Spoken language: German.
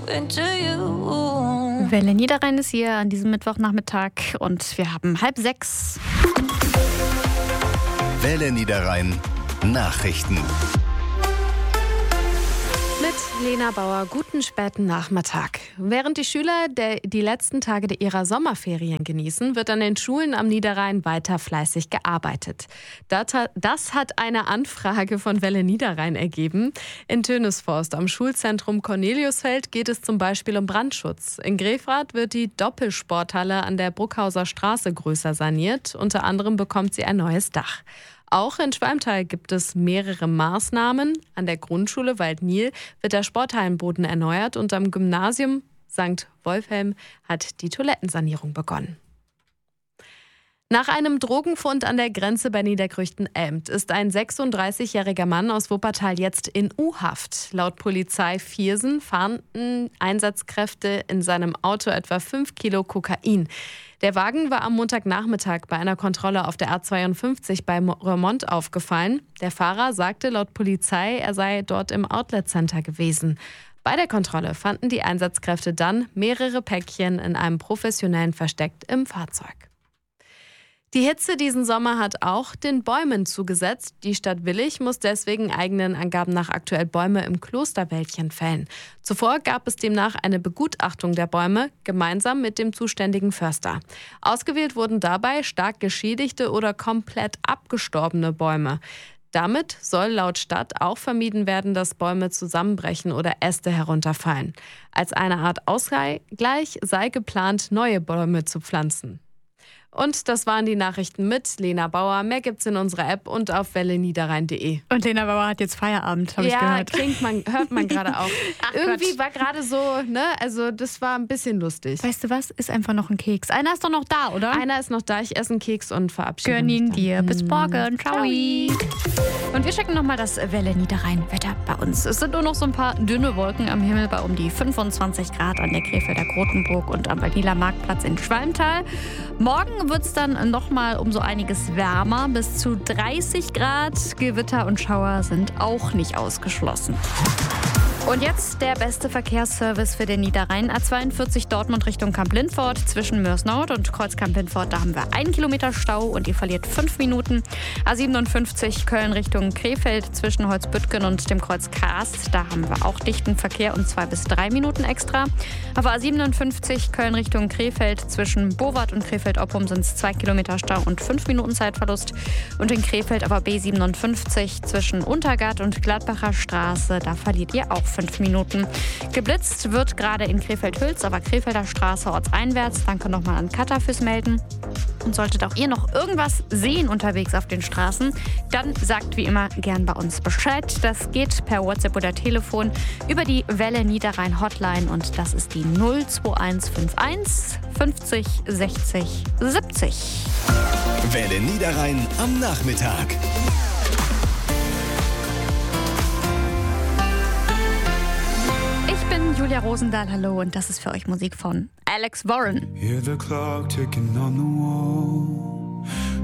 into you. Welle Niederrhein ist hier an diesem Mittwochnachmittag und wir haben 5:30. Welle Niederrhein Nachrichten. Mit Lena Bauer, guten späten Nachmittag. Während die Schüler die letzten Tage ihrer Sommerferien genießen, wird an den Schulen am Niederrhein weiter fleißig gearbeitet. Das hat eine Anfrage von Welle Niederrhein ergeben. In Tönisforst am Schulzentrum Corneliusfeld geht es zum Beispiel um Brandschutz. In Grefrath wird die Doppelsporthalle an der Bruckhauser Straße größer saniert. Unter anderem bekommt sie ein neues Dach. Auch in Schwalmtal gibt es mehrere Maßnahmen. An der Grundschule Waldnil wird der Sporthallenboden erneuert und am Gymnasium St. Wolfhelm hat die Toilettensanierung begonnen. Nach einem Drogenfund an der Grenze bei Niederkrüchten-Elmt ist ein 36-jähriger Mann aus Wuppertal jetzt in U-Haft. Laut Polizei Viersen fahnden Einsatzkräfte in seinem Auto etwa 5 Kilo Kokain. Der Wagen war am Montagnachmittag bei einer Kontrolle auf der A52 bei Roermond aufgefallen. Der Fahrer sagte laut Polizei, er sei dort im Outlet-Center gewesen. Bei der Kontrolle fanden die Einsatzkräfte dann mehrere Päckchen in einem professionellen Versteck im Fahrzeug. Die Hitze diesen Sommer hat auch den Bäumen zugesetzt. Die Stadt Willich muss deswegen eigenen Angaben nach aktuell Bäume im Klosterwäldchen fällen. Zuvor gab es demnach eine Begutachtung der Bäume, gemeinsam mit dem zuständigen Förster. Ausgewählt wurden dabei stark geschädigte oder komplett abgestorbene Bäume. Damit soll laut Stadt auch vermieden werden, dass Bäume zusammenbrechen oder Äste herunterfallen. Als eine Art Ausgleich sei geplant, neue Bäume zu pflanzen. Und das waren die Nachrichten mit Lena Bauer. Mehr gibt's in unserer App und auf welleniederrhein.de. Und Lena Bauer hat jetzt Feierabend, habe ich gehört. Ja, hört man gerade auch. Irgendwie war gerade so, ne, also das war ein bisschen lustig. Weißt du was? Ist einfach noch ein Keks. Einer ist doch noch da, oder? Einer ist noch da, ich esse einen Keks und verabschiede Gönn mich ihn dann. dir. Bis morgen. Ciao. Und wir checken nochmal das Welle Niederrhein-Wetter bei uns. Es sind nur noch so ein paar dünne Wolken am Himmel bei um die 25 Grad an der Krefelder Grotenburg und am Berliner Marktplatz in Schwalmtal. Morgen wird es dann nochmal um so einiges wärmer, bis zu 30 Grad. Gewitter und Schauer sind auch nicht ausgeschlossen. Und jetzt der beste Verkehrsservice für den Niederrhein. A42 Dortmund Richtung Kamp-Lindfort zwischen Mörs Nord und Kreuz Kamp-Lindfort. Da haben wir 1 Kilometer Stau und ihr verliert 5 Minuten. A57 Köln Richtung Krefeld zwischen Holzbüttgen und dem Kreuz Kast. Da haben wir auch dichten Verkehr und 2 bis 3 Minuten extra. Auf A57 Köln Richtung Krefeld zwischen Bowart und Krefeld-Oppum sind es 2 Kilometer Stau und 5 Minuten Zeitverlust. Und in Krefeld aber B57 zwischen Untergart und Gladbacher Straße. Da verliert ihr auch 5 Minuten. Geblitzt wird gerade in Krefeld-Hülz, aber Krefelder Straße ortseinwärts. Danke nochmal an Katha fürs Melden. Und solltet auch ihr noch irgendwas sehen unterwegs auf den Straßen, dann sagt wie immer gern bei uns Bescheid. Das geht per WhatsApp oder Telefon über die Welle Niederrhein Hotline und das ist die 02151 50 60 70. Welle Niederrhein am Nachmittag. Ich bin Julia Rosendahl, hallo, und das ist für euch Musik von Alex Warren. Hear the clock ticking on the wall.